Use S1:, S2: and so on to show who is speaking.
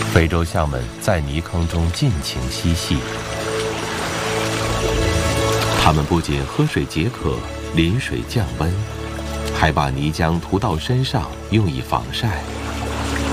S1: 非洲象们在泥坑中尽情嬉戏。它们不仅喝水解渴、淋水降温，还把泥浆涂到身上用以防晒。